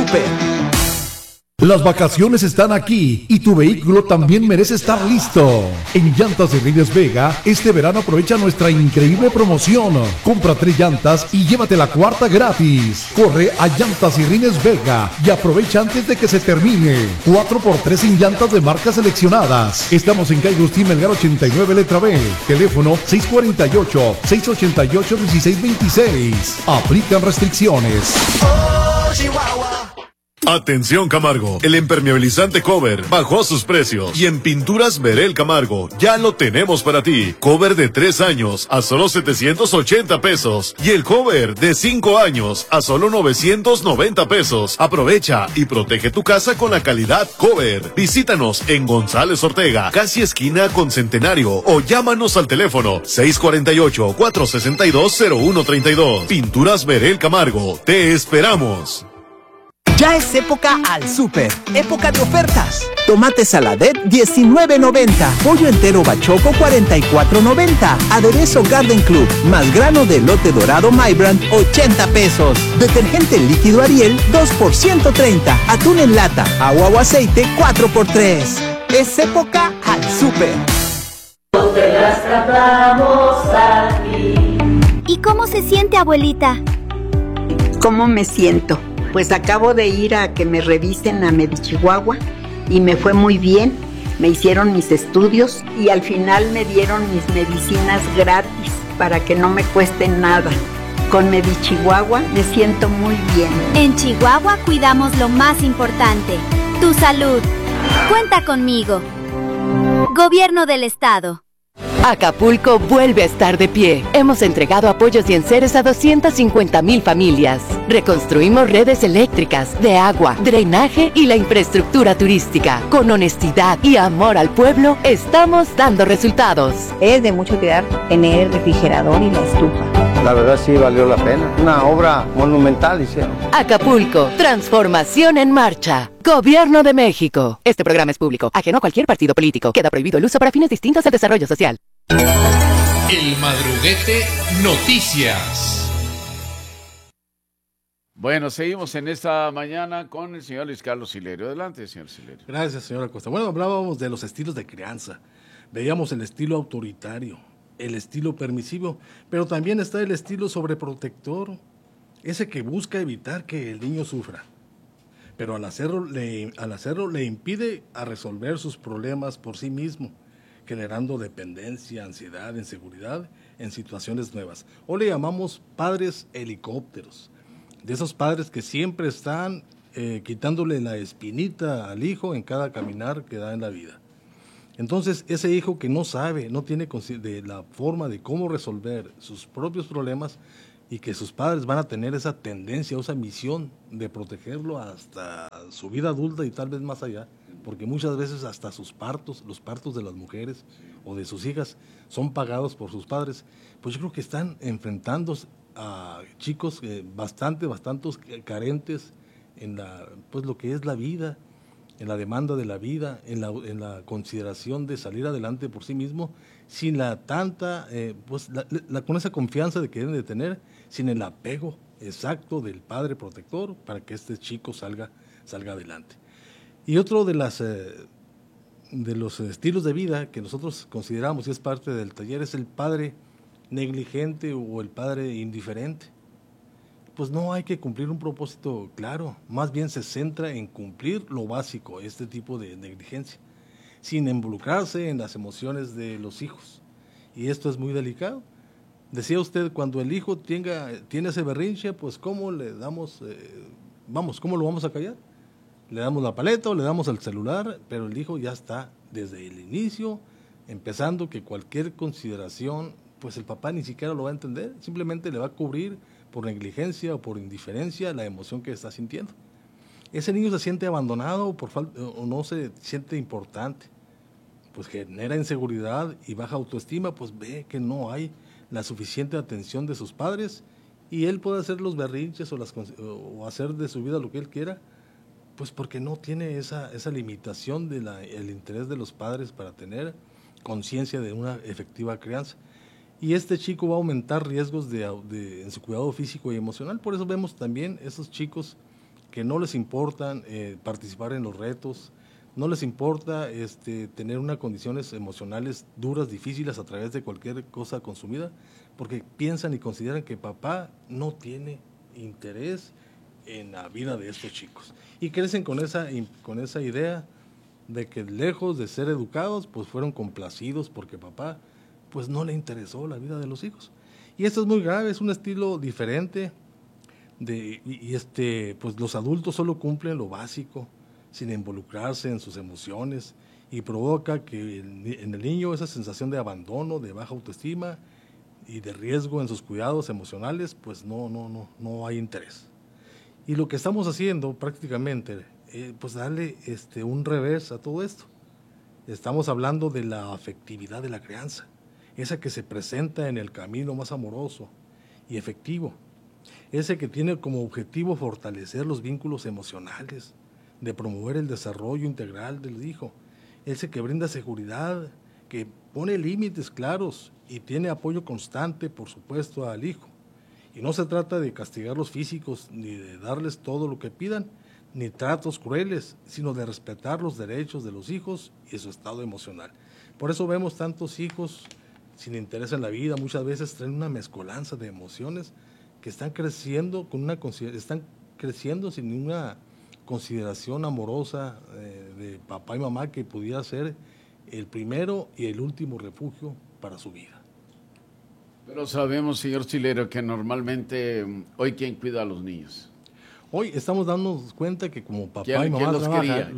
Super. Las vacaciones están aquí y tu vehículo también merece estar listo. En Llantas de Rines Vega, este verano aprovecha nuestra increíble promoción. Compra 3 llantas y llévate la 4ª gratis. Corre a Llantas y Rines Vega y aprovecha antes de que se termine. 4x3 en llantas de marcas seleccionadas. Estamos en calle Agustín Melgar 89 letra B. Teléfono 648-688-1626. Aplican restricciones. Oh, Chihuahua. Atención Camargo, el impermeabilizante Cover bajó sus precios y en Pinturas Verel Camargo ya lo tenemos para ti. Cover de 3 años a solo 780 pesos y el cover de 5 años a solo 990 pesos. Aprovecha y protege tu casa con la calidad Cover. Visítanos en González Ortega, casi esquina con Centenario, o llámanos al teléfono 648-462-0132. Pinturas Verel Camargo, te esperamos. Ya es época al Super, época de ofertas. Tomate saladet 19.90, pollo entero bachoco 44.90, aderezo Garden Club más grano de elote dorado Mybrand 80 pesos, detergente líquido Ariel 2 por 130, atún en lata, agua o aceite 4 por 3. Es época al Super. Te las tratamos aquí. ¿Y cómo se siente, abuelita? ¿Cómo me siento? Pues acabo de ir a que me revisen a Medichihuahua y me fue muy bien. Me hicieron mis estudios y al final me dieron mis medicinas gratis para que no me cuesten nada. Con Medichihuahua me siento muy bien. En Chihuahua cuidamos lo más importante, tu salud. Cuenta conmigo. Gobierno del Estado. Acapulco vuelve a estar de pie. Hemos entregado apoyos y enseres a 250,000 familias. Reconstruimos redes eléctricas, de agua, drenaje y la infraestructura turística. Con honestidad y amor al pueblo, estamos dando resultados. Es de mucho cuidar tener el refrigerador y la estufa. La verdad sí valió la pena. Una obra monumental hicieron. Acapulco, transformación en marcha. Gobierno de México. Este programa es público, ajeno a cualquier partido político. Queda prohibido el uso para fines distintos al desarrollo social. El Madruguete Noticias. Bueno, seguimos en esta mañana con el señor Luis Carlos Silerio. Adelante, señor Silerio. Gracias, señora Costa. Bueno, hablábamos de los estilos de crianza. Veíamos el estilo autoritario, el estilo permisivo, pero también está el estilo sobreprotector, ese que busca evitar que el niño sufra. Pero al hacerlo le impide a resolver sus problemas por sí mismo, generando dependencia, ansiedad, inseguridad en situaciones nuevas. O le llamamos padres helicópteros, de esos padres que siempre están quitándole la espinita al hijo en cada caminar que da en la vida. Entonces, ese hijo que no sabe, no tiene de la forma de cómo resolver sus propios problemas, y que sus padres van a tener esa tendencia o esa misión de protegerlo hasta su vida adulta y tal vez más allá, porque muchas veces hasta sus partos, los partos de las mujeres o de sus hijas son pagados por sus padres. Pues yo creo que están enfrentando a chicos bastante carentes en pues lo que es la vida, en la demanda de la vida, en la consideración de salir adelante por sí mismo, sin la tanta, con esa confianza de que deben de tener, sin el apego exacto del padre protector para que este chico salga adelante. Y otro de los estilos de vida que nosotros consideramos y es parte del taller es el padre negligente o el padre indiferente. Pues no hay que cumplir un propósito claro, más bien se centra en cumplir lo básico, este tipo de negligencia, sin involucrarse en las emociones de los hijos. Y esto es muy delicado. Decía usted, cuando el hijo tiene ese berrinche, pues ¿cómo le damos, cómo lo vamos a callar? Le damos la paleta o le damos el celular, pero el hijo ya está desde el inicio, empezando que cualquier consideración, pues el papá ni siquiera lo va a entender, simplemente le va a cubrir por negligencia o por indiferencia la emoción que está sintiendo. Ese niño se siente abandonado o no se siente importante, pues genera inseguridad y baja autoestima, pues ve que no hay la suficiente atención de sus padres y él puede hacer los berrinches o hacer de su vida lo que él quiera, pues porque no tiene esa limitación el interés de los padres para tener conciencia de una efectiva crianza. Y este chico va a aumentar riesgos en su cuidado físico y emocional. Por eso vemos también esos chicos que no les importa participar en los retos, no les importa tener unas condiciones emocionales duras, difíciles a través de cualquier cosa consumida, porque piensan y consideran que papá no tiene interés en la vida de estos chicos. Y crecen con esa idea de que lejos de ser educados, pues fueron complacidos porque papá pues no le interesó la vida de los hijos. Y esto es muy grave, es un estilo diferente pues los adultos solo cumplen lo básico, sin involucrarse en sus emociones, y provoca que en el niño esa sensación de abandono, de baja autoestima y de riesgo en sus cuidados emocionales, pues no hay interés. Y lo que estamos haciendo prácticamente, pues darle un revés a todo esto. Estamos hablando de la afectividad de la crianza, esa que se presenta en el camino más amoroso y efectivo, ese que tiene como objetivo fortalecer los vínculos emocionales, de promover el desarrollo integral del hijo, ese que brinda seguridad, que pone límites claros y tiene apoyo constante, por supuesto, al hijo. Y no se trata de castigarlos físicos, ni de darles todo lo que pidan, ni tratos crueles, sino de respetar los derechos de los hijos y su estado emocional. Por eso vemos tantos hijos sin interés en la vida, muchas veces traen una mezcolanza de emociones que están creciendo sin ninguna consideración amorosa de papá y mamá, que pudiera ser el primero y el último refugio para su vida. Pero sabemos, señor Silero, que normalmente hoy ¿quién cuida a los niños? Hoy estamos dándonos cuenta que como papá y mamá trabajan,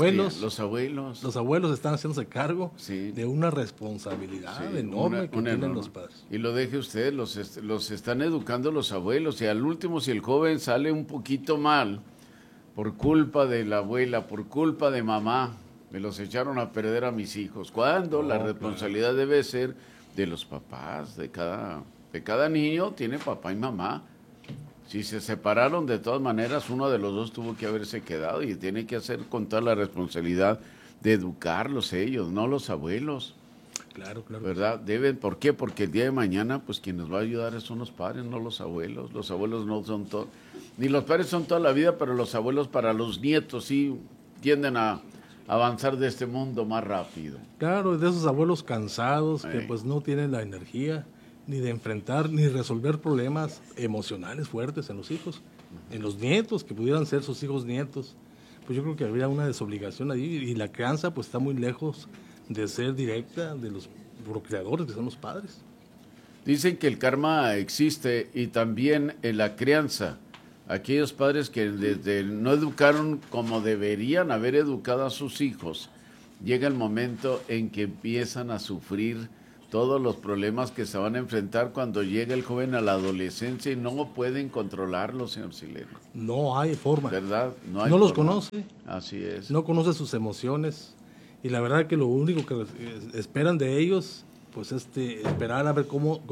los abuelos están haciéndose cargo de una responsabilidad enorme que tienen los padres. Y lo deje usted, los están educando los abuelos, y al último, si el joven sale un poquito mal por culpa de la abuela, por culpa de mamá, me los echaron a perder a mis hijos, cuando la responsabilidad debe ser de los papás, de cada niño tiene papá y mamá. Si se separaron, de todas maneras, uno de los dos tuvo que haberse quedado, y tiene que hacer con toda la responsabilidad de educarlos ellos, no los abuelos. Claro. ¿Verdad? ¿Por qué? Porque el día de mañana, pues quien nos va a ayudar son los padres, no los abuelos. Los abuelos no son todo, ni los padres son toda la vida, pero los abuelos para los nietos sí tienden a avanzar de este mundo más rápido. Claro, de esos abuelos cansados que pues no tienen la energía ni de enfrentar ni resolver problemas emocionales fuertes en los hijos, en los nietos, que pudieran ser sus hijos nietos. Pues yo creo que habría una desobligación ahí, y la crianza pues está muy lejos de ser directa de los procreadores, que son los padres. Dicen que el karma existe, y también en la crianza. Aquellos padres que no educaron como deberían haber educado a sus hijos, llega el momento en que empiezan a sufrir todos los problemas que se van a enfrentar cuando llega el joven a la adolescencia, y no pueden controlarlos, señor Silero. No hay forma. ¿Verdad? No los conoce. Así es. No conoce sus emociones, y la verdad que lo único que esperan de ellos, pues esperar a ver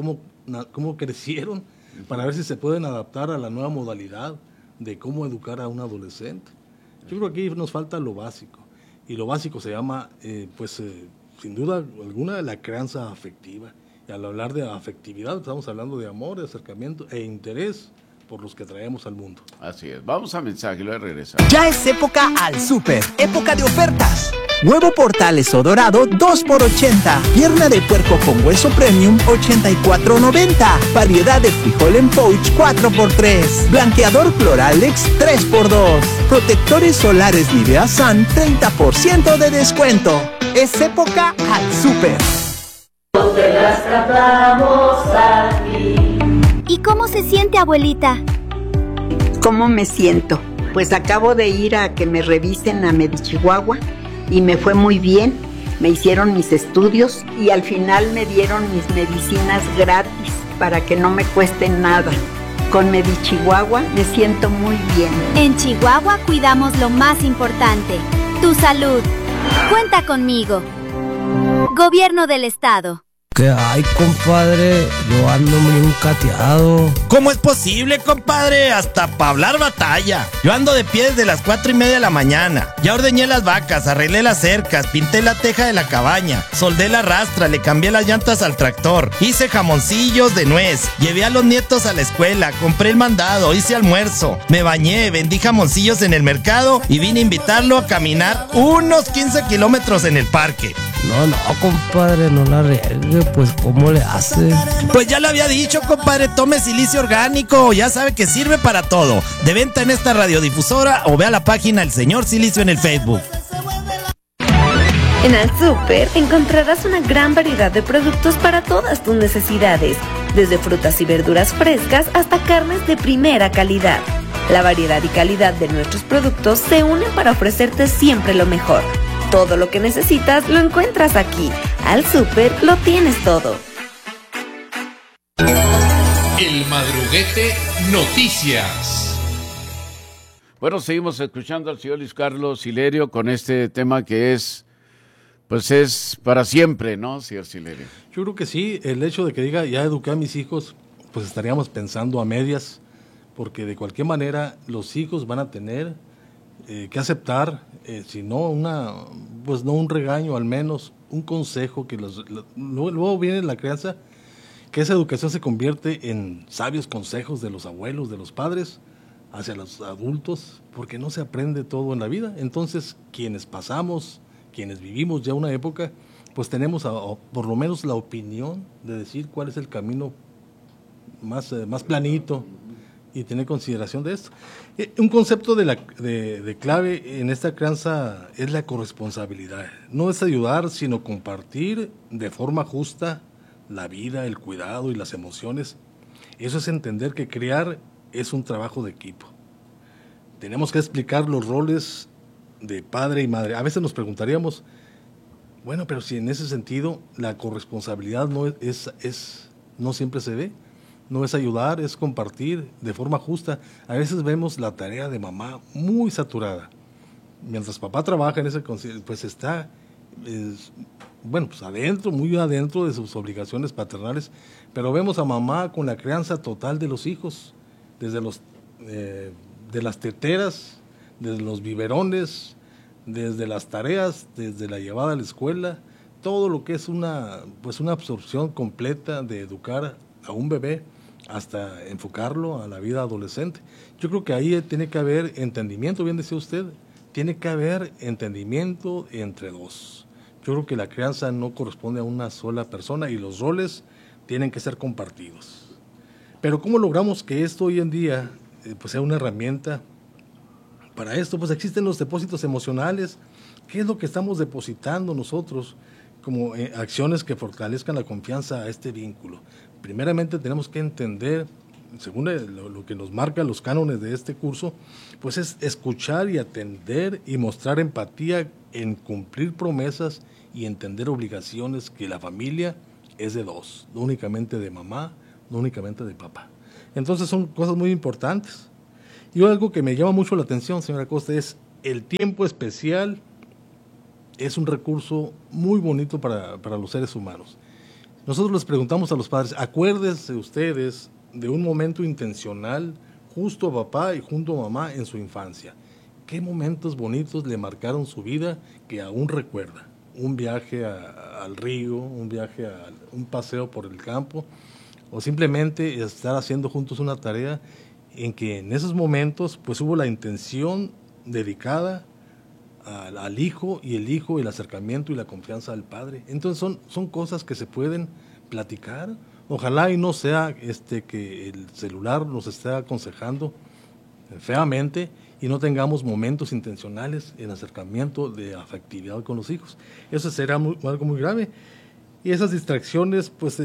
cómo crecieron, para ver si se pueden adaptar a la nueva modalidad de cómo educar a un adolescente. Yo creo que aquí nos falta lo básico, y lo básico se llama, sin duda alguna, la crianza afectiva. Y al hablar de afectividad, estamos hablando de amor, de acercamiento e interés por los que traemos al mundo. Así es. Vamos a mensaje y luego regresamos. Ya es época al súper, época de ofertas. Huevo Portaleso dorado 2x80. Pierna de puerco con hueso premium 84.90. Variedad de frijol en pouch 4x3. Blanqueador Cloralex 3x2. Protectores solares Nivea Sun 30% de descuento. Es época al súper. Te las cantamos aquí. ¿Y cómo se siente, abuelita? ¿Cómo me siento? Pues acabo de ir a que me revisen a Medichihuahua y me fue muy bien. Me hicieron mis estudios y al final me dieron mis medicinas gratis para que no me cuesten nada. Con Medichihuahua me siento muy bien. En Chihuahua cuidamos lo más importante, tu salud. Cuenta conmigo. Gobierno del Estado. ¿Qué hay, compadre? Yo ando muy cateado. ¿Cómo es posible, compadre? Hasta para hablar batalla. Yo ando de pie desde las 4:30 de la mañana. Ya ordeñé las vacas, arreglé las cercas, pinté la teja de la cabaña, soldé la rastra, le cambié las llantas al tractor, hice jamoncillos de nuez, llevé a los nietos a la escuela, compré el mandado, hice almuerzo, me bañé, vendí jamoncillos en el mercado y vine a invitarlo a caminar unos 15 kilómetros en el parque. No, compadre, no la riegue, pues ¿cómo le hace? Pues ya le había dicho, compadre, tome silicio orgánico, ya sabe que sirve para todo. De venta en esta radiodifusora o vea la página El Señor Silicio en el Facebook. En Al Súper encontrarás una gran variedad de productos para todas tus necesidades, desde frutas y verduras frescas hasta carnes de primera calidad. La variedad y calidad de nuestros productos se unen para ofrecerte siempre lo mejor. Todo lo que necesitas lo encuentras aquí. Al Súper lo tienes todo. El Madruguete Noticias. Bueno, seguimos escuchando al señor Luis Carlos Silerio con este tema que es, pues es para siempre, ¿no, señor Silerio? Yo creo que sí, el hecho de que diga ya eduqué a mis hijos, pues estaríamos pensando a medias, porque de cualquier manera los hijos van a tener que aceptar, si no pues no un regaño, al menos un consejo que luego viene la crianza, que esa educación se convierte en sabios consejos de los abuelos, de los padres, hacia los adultos, porque no se aprende todo en la vida. Entonces, quienes vivimos ya una época, pues tenemos por lo menos la opinión de decir cuál es el camino más planito, y tener consideración de esto. Un concepto de clave en esta crianza es la corresponsabilidad. No es ayudar, sino compartir de forma justa la vida, el cuidado y las emociones. Eso es entender que criar es un trabajo de equipo. Tenemos que explicar los roles de padre y madre. A veces nos preguntaríamos, bueno, pero si en ese sentido la corresponsabilidad no siempre se ve. No es ayudar, es compartir de forma justa. A veces vemos la tarea de mamá muy saturada. Mientras papá trabaja en ese pues está, pues adentro, muy adentro de sus obligaciones paternales. Pero vemos a mamá con la crianza total de los hijos, desde de las teteras, desde los biberones, desde las tareas, desde la llevada a la escuela, todo lo que es una absorción completa de educar a un bebé, hasta enfocarlo a la vida adolescente. Yo creo que ahí tiene que haber entendimiento, bien decía usted, tiene que haber entendimiento entre dos. Yo creo que la crianza no corresponde a una sola persona y los roles tienen que ser compartidos. Pero ¿cómo logramos que esto hoy en día pues sea una herramienta para esto? Pues existen los depósitos emocionales. ¿Qué es lo que estamos depositando nosotros como acciones que fortalezcan la confianza a este vínculo? Primeramente tenemos que entender, según lo que nos marcan los cánones de este curso, pues es escuchar y atender y mostrar empatía en cumplir promesas y entender obligaciones, que la familia es de dos, no únicamente de mamá, no únicamente de papá. Entonces son cosas muy importantes. Y algo que me llama mucho la atención, señora Costa, es el tiempo especial. Es un recurso muy bonito para los seres humanos. Nosotros les preguntamos a los padres, acuérdense ustedes de un momento intencional justo a papá y junto a mamá en su infancia. ¿Qué momentos bonitos le marcaron su vida que aún recuerda? Un viaje al río, un viaje un paseo por el campo, o simplemente estar haciendo juntos una tarea en que en esos momentos pues hubo la intención dedicada al hijo, y el acercamiento y la confianza al padre. Entonces son cosas que se pueden platicar. Ojalá y no sea que el celular nos esté aconsejando feamente y no tengamos momentos intencionales en acercamiento de afectividad con los hijos. Eso será algo muy grave. Y esas distracciones pues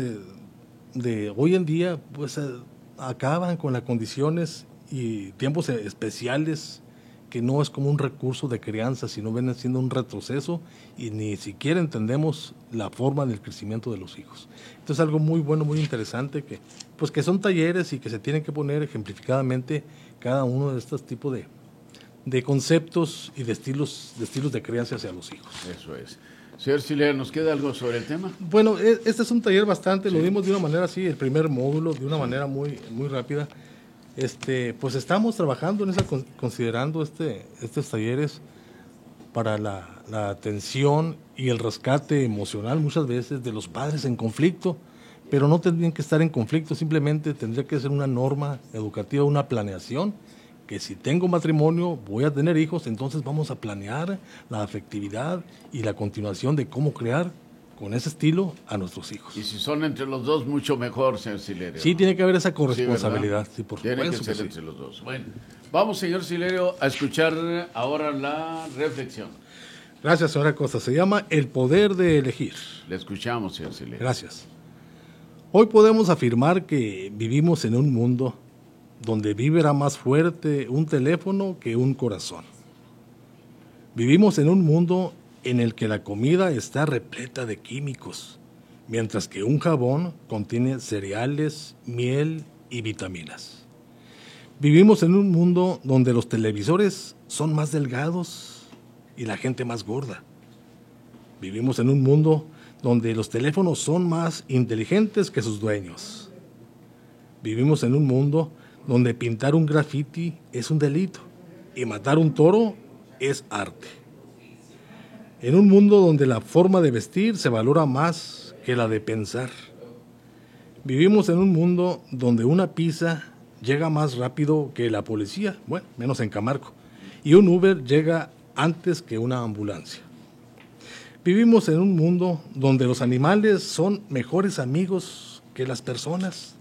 de hoy en día pues acaban con las condiciones y tiempos especiales, que no es como un recurso de crianza, sino viene siendo un retroceso, y ni siquiera entendemos la forma del crecimiento de los hijos. Entonces algo muy bueno, muy interesante, que son talleres y que se tienen que poner ejemplificadamente cada uno de estos tipos de conceptos y de estilos de crianza hacia los hijos. Eso es. Señor Silea, ¿nos queda algo sobre el tema? Bueno, este es un taller bastante, lo dimos de una manera así, el primer módulo, de una manera muy rápida. Pues estamos trabajando en esa, considerando estos talleres para la atención y el rescate emocional muchas veces de los padres en conflicto, pero no tendrían que estar en conflicto, simplemente tendría que ser una norma educativa, una planeación, que si tengo matrimonio, voy a tener hijos, entonces vamos a planear la afectividad y la continuación de cómo crear con ese estilo a nuestros hijos. Y si son entre los dos, mucho mejor, señor Silerio. Sí, tiene que haber esa corresponsabilidad. Sí, por tiene que ser entre los dos. Bueno, vamos, señor Silerio, a escuchar ahora la reflexión. Gracias, señora Costa. Se llama El poder de elegir. Le escuchamos, señor Silerio. Gracias. Hoy podemos afirmar que vivimos en un mundo donde vibra más fuerte un teléfono que un corazón. Vivimos en un mundo en el que la comida está repleta de químicos, mientras que un jabón contiene cereales, miel y vitaminas. Vivimos en un mundo donde los televisores son más delgados y la gente más gorda. Vivimos en un mundo donde los teléfonos son más inteligentes que sus dueños. Vivimos en un mundo donde pintar un graffiti es un delito y matar un toro es arte. En un mundo donde la forma de vestir se valora más que la de pensar. Vivimos en un mundo donde una pizza llega más rápido que la policía, bueno, menos en Camargo, y un Uber llega antes que una ambulancia. Vivimos en un mundo donde los animales son mejores amigos que las personas.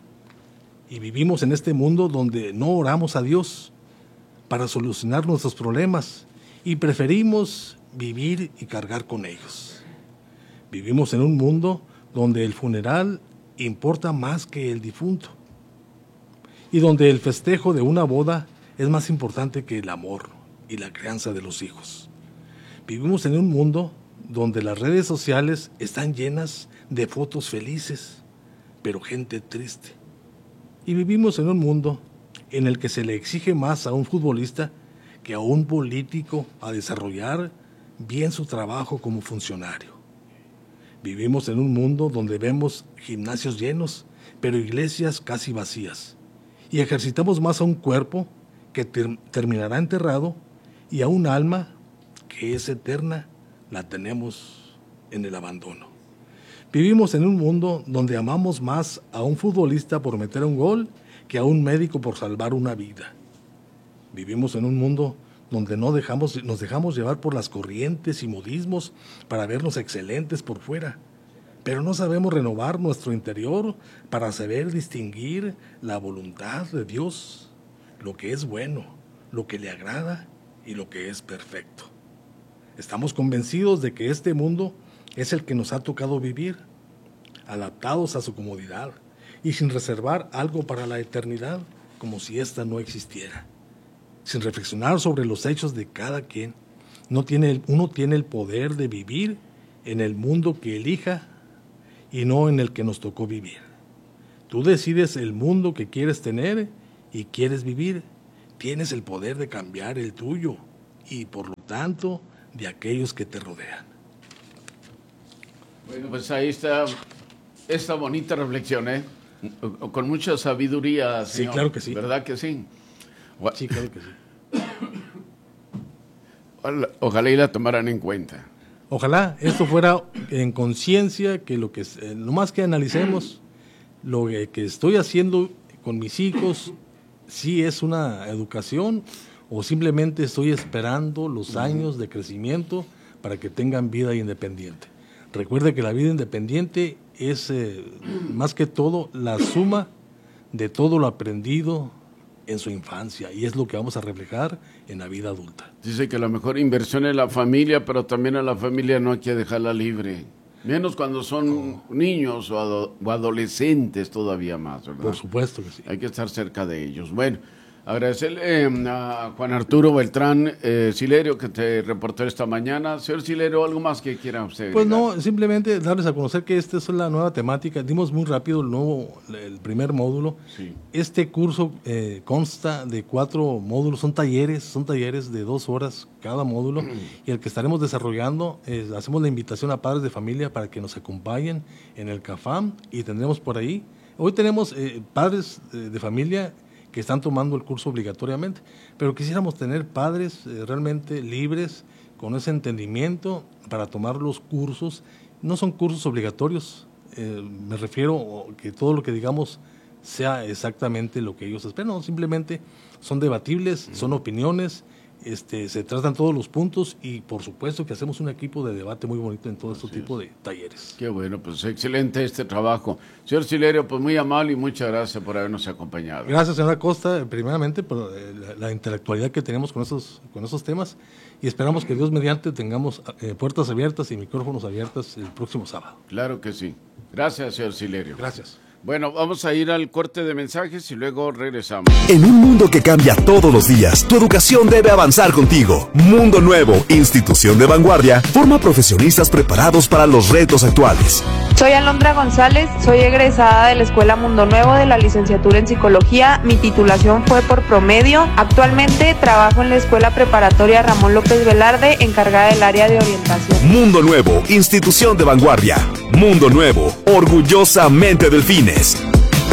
Y vivimos en este mundo donde no oramos a Dios para solucionar nuestros problemas y preferimos vivir y cargar con ellos. Vivimos en un mundo donde el funeral importa más que el difunto y donde el festejo de una boda es más importante que el amor y la crianza de los hijos. Vivimos en un mundo donde las redes sociales están llenas de fotos felices, pero gente triste. Y vivimos en un mundo en el que se le exige más a un futbolista que a un político a desarrollar bien su trabajo como funcionario. Vivimos en un mundo donde vemos gimnasios llenos, pero iglesias casi vacías. Y ejercitamos más a un cuerpo que terminará enterrado y a un alma que es eterna, la tenemos en el abandono. Vivimos en un mundo donde amamos más a un futbolista por meter un gol que a un médico por salvar una vida. Vivimos en un mundo donde nos dejamos llevar por las corrientes y modismos para vernos excelentes por fuera, pero no sabemos renovar nuestro interior para saber distinguir la voluntad de Dios, lo que es bueno, lo que le agrada y lo que es perfecto. Estamos convencidos de que este mundo es el que nos ha tocado vivir, adaptados a su comodidad y sin reservar algo para la eternidad, como si ésta no existiera. Sin reflexionar sobre los hechos de cada quien, uno tiene el poder de vivir en el mundo que elija y no en el que nos tocó vivir. Tú decides el mundo que quieres tener y quieres vivir. Tienes el poder de cambiar el tuyo y, por lo tanto, de aquellos que te rodean. Bueno, pues ahí está esta bonita reflexión, con mucha sabiduría, señor. Sí, claro que sí. ¿Verdad que sí? Sí, claro que sí. Ojalá y la tomaran en cuenta. Ojalá esto fuera en conciencia, que lo más que analicemos lo que estoy haciendo con mis hijos, si es una educación o simplemente estoy esperando los años de crecimiento para que tengan vida independiente. Recuerde que la vida independiente es más que todo la suma de todo lo aprendido en su infancia y es lo que vamos a reflejar en la vida adulta. Dice que la mejor inversión es la familia, pero también a la familia no hay que dejarla libre. Menos cuando son niños o adolescentes todavía más, ¿verdad? Por supuesto que sí. Hay que estar cerca de ellos. Bueno, Agradecerle a Juan Arturo Beltrán Silerio que te reportó esta mañana. Señor Silerio, ¿algo más que quiera usted? Pues no, simplemente darles a conocer que esta es la nueva temática. Dimos muy rápido el primer módulo. Sí. Este curso consta de 4 módulos, son talleres de 2 horas cada módulo, y el que estaremos desarrollando, hacemos la invitación a padres de familia para que nos acompañen en el CAFAM, y tendremos por ahí, hoy tenemos padres de familia que están tomando el curso obligatoriamente, pero quisiéramos tener padres realmente libres, con ese entendimiento para tomar los cursos. No son cursos obligatorios, me refiero que todo lo que digamos sea exactamente lo que ellos esperan, no, simplemente son debatibles, son opiniones, se tratan todos los puntos, y por supuesto que hacemos un equipo de debate muy bonito en todo este tipo de talleres. Qué bueno, pues excelente este trabajo. Señor Silerio, pues muy amable y muchas gracias por habernos acompañado. Gracias, señora Costa, primeramente por la intelectualidad que tenemos con esos temas, y esperamos que Dios mediante tengamos puertas abiertas y micrófonos abiertos el próximo sábado. Claro que sí. Gracias, señor Silerio. Gracias. Bueno, vamos a ir al corte de mensajes y luego regresamos. En un mundo que cambia todos los días, tu educación debe avanzar contigo. Mundo Nuevo, institución de vanguardia, forma profesionistas preparados para los retos actuales. Soy Alondra González, soy egresada de la Escuela Mundo Nuevo de la licenciatura en Psicología. Mi titulación fue por promedio. Actualmente trabajo en la Escuela Preparatoria Ramón López Velarde, encargada del área de orientación. Mundo Nuevo, institución de vanguardia. Mundo Nuevo, orgullosamente Delfines.